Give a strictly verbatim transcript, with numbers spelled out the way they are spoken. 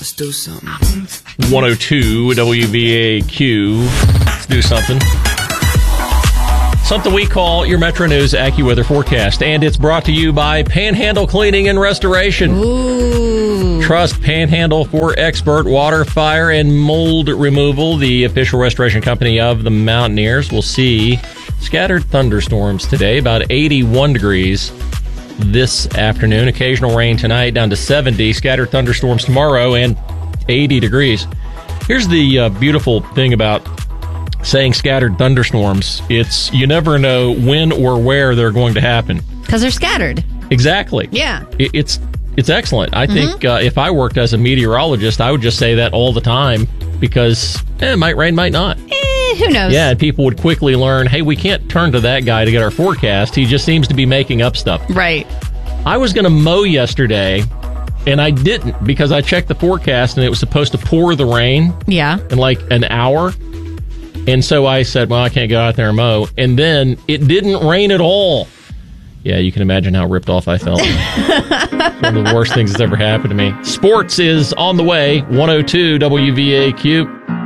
Let's do something. one oh two W V A Q. Let's do something. Something we call your Metro News AccuWeather forecast. And it's brought to you by Panhandle Cleaning and Restoration. Ooh. Trust Panhandle for expert water, fire, and mold removal. The official restoration company of the Mountaineers. Will see scattered thunderstorms today, about eighty-one degrees this afternoon. Occasional rain tonight, down to seventy. Scattered thunderstorms tomorrow, and eighty degrees. Here's the uh, beautiful thing about saying scattered thunderstorms. It's you never know when or where they're going to happen. Because they're scattered. Exactly. Yeah. It, it's it's excellent. I mm-hmm. think uh, if I worked as a meteorologist, I would just say that all the time because eh, it might rain, might not. Eh, who knows? Yeah, and people would quickly learn, hey, we can't turn to that guy to get our forecast. He just seems to be making up stuff. Right. I was going to mow yesterday, and I didn't because I checked the forecast, and it was supposed to pour the rain yeah. in like an hour. And so I said, well, I can't go out there and mow. And then it didn't rain at all. Yeah, you can imagine how ripped off I felt. One of the worst things that's ever happened to me. Sports is on the way. one oh two W V A Q.